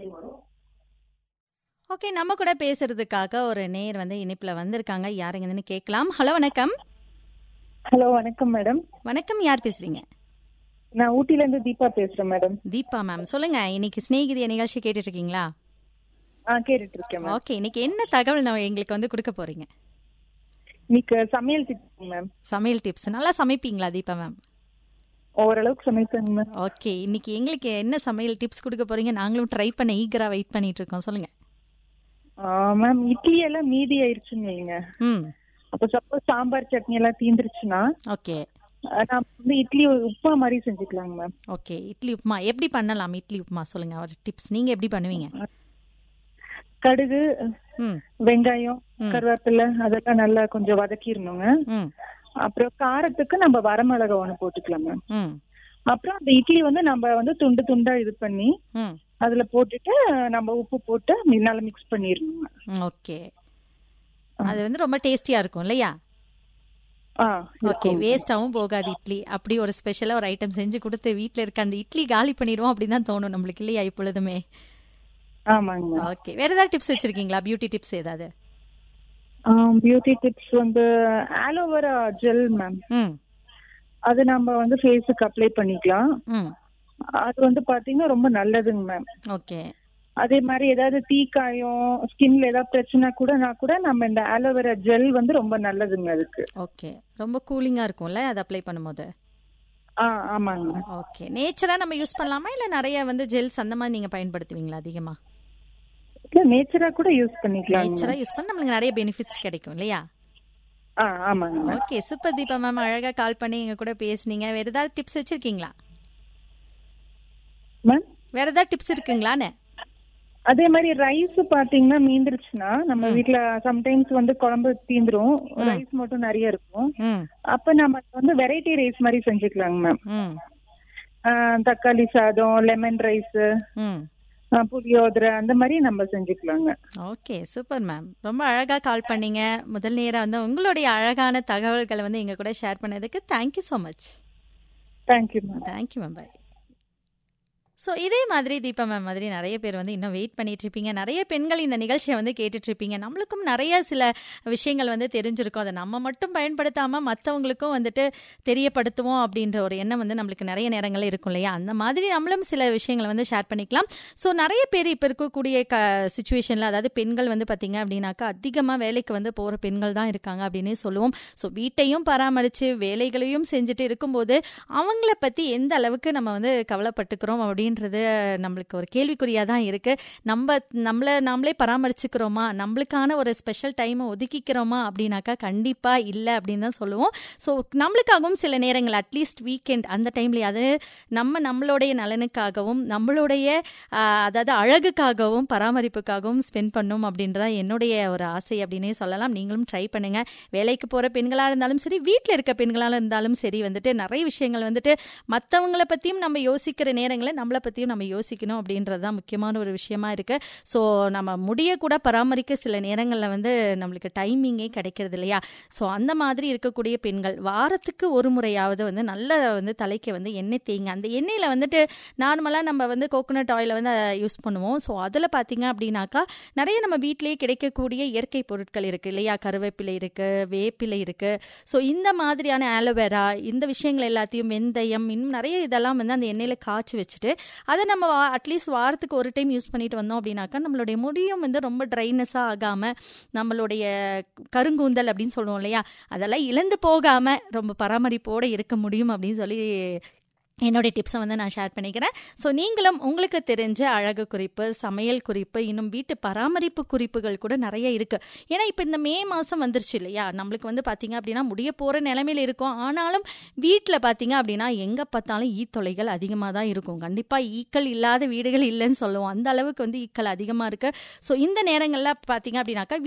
Okay, நம்ம கூட பேசுறதுக்காக ஒரு நேயர் வந்து இணைப்புல வந்திருக்காங்க. யாருங்கன்னு கேட்கலாம். ஹலோ, வணக்கம். ஹலோ, வணக்கம் மேடம். வணக்கம், யார் பேசுறீங்க? நான் ஊட்டில இருந்து தீபா பேசுறேன் மேடம். தீபா மேம், சொல்லுங்க. இன்னைக்கு ஸ்நேகிதிய நிகழ்ச்சி கேட்டுட்டு இருக்கீங்களா? கேட்டுட்டு இருக்கேன் மேம். ஓகே, இன்னைக்கு என்ன தகவல் நான் எங்களுக்கு வந்து கொடுக்க போறீங்க? இன்னைக்கு சமையல் டிப்ஸ் மேம். சமையல் டிப்ஸ். நல்லா சமைப்பீங்களா தீபா மேம்? ஓரளவுக்கு சமைப்பேங்க மேம். ஓகே, இன்னைக்கு எங்களுக்கு என்ன சமையல் டிப்ஸ் கொடுக்க போறீங்க? நாங்களும் ட்ரை பண்ண ஈகரா வெயிட் பண்ணிட்டு இருக்கோம். சொல்லுங்க மேம். இட்லி எல்லாம் மீதி ஆயிடுச்சுன்னு வைங்க. அப்ப சப்போஸ் சாம்பார் சட்னி எல்லாம் தீந்துருச்சுன்னா ஓகே, நான் வந்து இட்லி உப்புமா மாதிரி செஞ்சுக்கலாங்க மேம். ஓகே, இட்லி உப்புமா எப்படி பண்ணலாம்? இட்லி உப்புமா சொல்லுங்க, ஒரு டிப்ஸ். நீங்க எப்படி பண்ணுவீங்க? கடுகு, வெங்காயம், கருவேப்பிலை அதெல்லாம் நல்லா கொஞ்சம் வதக்கிடணுங்க. அப்புறம் காரத்துக்கு நம்ம வரமிளகா ஒண்ணு போட்டுக்கலாம் மேம். அப்புறம் அந்த இட்லி வந்து நம்ம வந்து துண்டு துண்டா இது பண்ணி அதுல போட்டுட்டு நம்ம உப்பு போட்டு நல்லா மிக்ஸ் பண்ணிடணுங்க. ஓகே, அது வந்து ரொம்ப டேஸ்டியா இருக்கும் இல்லையா? ஓகே, வேஸ்டாவும் போகாது இட்லி. அப்படி ஒரு ஸ்பெஷலா ஒரு ஐட்டம் செஞ்சு கொடுத்து வீட்டுல இருக்க அந்த இட்லி காலி பண்ணிடுவோம் அப்படின்னு தான் தோணும் நம்மளுக்கு இல்லையா இப்பொழுதுமே? ஆமாங்க. ஓகே, வேற ஏதாவது டிப்ஸ் வச்சிருக்கீங்களா? பியூட்டி டிப்ஸ் ஏதாவது? பியூட்டி டிப்ஸ் வந்து ஆலோவேரா ஜெல் மேம். அது நம்ம வந்து ஃபேஸுக்கு அப்ளை பண்ணிக்கலாம். அது வந்து பாத்தீங்கன்னா ரொம்ப நல்லதுங்க மேம். ஓகே, அதே மாதிரி ஏதாவது தீக்காயம் ஸ்கின்ல ஏதாவது பிரச்சனை கூட நம்ம இந்த ஆலோவேரா ஜெல் வந்து ரொம்ப நல்லதுங்க அதுக்கு. ஓகே, ரொம்ப கூலிங்கா இருக்கும்ல அது அப்ளை பண்ணும்போது? ஆமாங்க. ஓகே, நேச்சரா நம்ம யூஸ் பண்ணலாமா இல்ல நிறைய வந்து ஜெல்ஸ் அந்த மாதிரி நீங்க பயன்படுத்துவீங்களா அதிகமா? இல்ல, நேச்சரா கூட யூஸ் பண்ணிக்கலாம். நேச்சரா யூஸ் பண்ணா நமக்கு நிறைய பெனிஃபிட்ஸ் கிடைக்கும் இல்லையா? ஆமாங்க. ஓகே, சூப்பர் தீபா மேம், அழகா கால் பண்ணி எங்க கூட பேசுனீங்க. வேற ஏதாவது டிப்ஸ் வச்சிருக்கீங்களா மேம்? வேற ஏதாவது டிப்ஸ் இருக்குங்களான்னு? அதே மாதிரி ரைஸ் பாத்தீங்கன்னா மீந்துருச்சுன்னா நம்ம வீட்டுல சம்டைம்ஸ் வந்து குழம்பு தீந்துரும், ரைஸ் மட்டும் நிறைய இருக்கும். அப்ப நம்ம வந்து வெரைட்டி ரைஸ் மாதிரி செஞ்சுக்கலாங்க மேம். தக்காளி சாதம், லெமன் ரைஸ், புளியோதரை அந்த மாதிரி நம்ம செஞ்சுக்கலாங்க. ஓகே, சூப்பர் மேம், ரொம்ப அழகா கால் பண்ணீங்க. முதல் நேரம் வந்து உங்களுடைய அழகான தகவல்களை வந்து எங்க கூட ஷேர் பண்ணதுக்கு thank you so much. Thank you ma'am. Thank you ma'am, பாய். ஸோ இதே மாதிரி தீபா மேம் மாதிரி நிறைய பேர் வந்து இன்னும் வெயிட் பண்ணிட்டு இருப்பீங்க. நிறைய பெண்கள் இந்த நிகழ்ச்சியை வந்து கேட்டுட்டு இருப்பீங்க. நம்மளுக்கும் நிறைய சில விஷயங்கள் வந்து தெரிஞ்சிருக்கும். அதை நம்ம மட்டும் பயன்படுத்தாமல் மற்றவங்களுக்கும் வந்துட்டு தெரியப்படுத்துவோம் அப்படின்ற ஒரு எண்ணம் வந்து நம்மளுக்கு நிறைய நேரங்களில் இருக்கும் இல்லையா? அந்த மாதிரி நம்மளும் சில விஷயங்களை வந்து ஷேர் பண்ணிக்கலாம். ஸோ நிறைய பேர் இப்போ இருக்கக்கூடிய சுச்சுவேஷனில், அதாவது பெண்கள் வந்து பார்த்தீங்க அப்படின்னாக்கா அதிகமாக வேலைக்கு வந்து போகிற பெண்கள் தான் இருக்காங்க அப்படின்னே சொல்லுவோம். ஸோ வீட்டையும் பராமரித்து வேலைகளையும் செஞ்சுட்டு இருக்கும்போது அவங்கள பற்றி எந்த அளவுக்கு நம்ம வந்து கவலைப்பட்டுக்கிறோம் அப்படின்றது நம்மளுக்கு ஒரு கேள்விக்குறியா தான் இருக்கு. நம்மளே பராமரிச்சுக்கிறோமா, நம்மளுக்கான ஒரு ஸ்பெஷல் டைமை ஒதுக்கிக்கிறோமா அப்படின்னாக்கா கண்டிப்பா இல்லை அப்படின்னு தான் சொல்லுவோம். ஸோ நம்மளுக்காகவும் சில நேரங்கள் அட்லீஸ்ட் வீக்கெண்ட் அந்த டைம்லேயாவது நம்மளுடைய நலனுக்காகவும் நம்மளுடைய அதாவது அழகுக்காகவும் பராமரிப்புக்காகவும் ஸ்பெண்ட் பண்ணும் அப்படின்றதான் என்னுடைய ஒரு ஆசை அப்படின்னே சொல்லலாம். நீங்களும் ட்ரை பண்ணுங்க. வேலைக்கு போகிற பெண்களாக இருந்தாலும் சரி, வீட்டில் இருக்க பெண்களாக இருந்தாலும் சரி, வந்துட்டு நிறைய விஷயங்கள் வந்துட்டு மற்றவங்களை பற்றியும் நம்ம யோசிக்கிற நேரங்களில் நம்மளை பற்றியும் நம்ம யோசிக்கணும் அப்படின்றது தான் முக்கியமான ஒரு விஷயமா இருக்குது. ஸோ நம்ம முடிய கூட பராமரிக்க சில நேரங்களில் வந்து நம்மளுக்கு டைமிங்கே கிடைக்கிறது இல்லையா? ஸோ அந்த மாதிரி இருக்கக்கூடிய பெண்கள் வாரத்துக்கு ஒரு முறையாவது வந்து நல்ல வந்து தலைக்கு வந்து எண்ணெய் தேய்ங்க. அந்த எண்ணெயில் வந்துட்டு நார்மலாக நம்ம வந்து கோகோனட் ஆயிலை வந்து யூஸ் பண்ணுவோம். ஸோ அதில் பார்த்தீங்க அப்படின்னாக்கா நிறைய நம்ம வீட்டிலேயே கிடைக்கக்கூடிய இயற்கை பொருட்கள் இருக்குது இல்லையா? கருவேப்பிலை இருக்குது, வேப்பிலை இருக்குது. ஸோ இந்த மாதிரியான ஆலோவேரா இந்த விஷயங்கள் எல்லாத்தையும், வெந்தயம், இன்னும் நிறைய இதெல்லாம் வந்து அந்த எண்ணெயில் காய்ச்சி வச்சுட்டு அதை நம்ம அட்லீஸ்ட் வாரத்துக்கு ஒரு டைம் யூஸ் பண்ணிட்டு வந்தோம் அப்படின்னாக்கா நம்மளுடைய முடியும் வந்து ரொம்ப ட்ரைனஸாக ஆகாமல், நம்மளுடைய கருங்கூந்தல் அப்படின்னு சொல்லுவோம் இல்லையா, அதெல்லாம் இழந்து போகாமல் ரொம்ப பராமரிப்போடு இருக்க முடியும் அப்படின்னு சொல்லி என்னுடைய டிப்ஸை வந்து நான் ஷேர் பண்ணிக்கிறேன். ஸோ நீங்களும் உங்களுக்கு தெரிஞ்ச அழகு குறிப்பு, சமையல் குறிப்பு, இன்னும் வீட்டு பராமரிப்பு குறிப்புகள் கூட நிறைய இருக்குது. ஏன்னா இப்போ இந்த மே மாதம் வந்துருச்சு இல்லையா? நம்மளுக்கு வந்து பார்த்திங்க அப்படின்னா முடிய போகிற நிலைமையில் இருக்கும். ஆனாலும் வீட்டில் பார்த்திங்க அப்படின்னா எங்கே பார்த்தாலும் ஈத்தொலைகள் அதிகமாக தான் இருக்கும். கண்டிப்பாக ஈக்கள் இல்லாத வீடுகள் இல்லைன்னு சொல்லுவோம். அந்த அளவுக்கு வந்து ஈக்கள் அதிகமாக இருக்குது. ஸோ இந்த நேரங்களில் பார்த்திங்க அப்படின்னாக்கா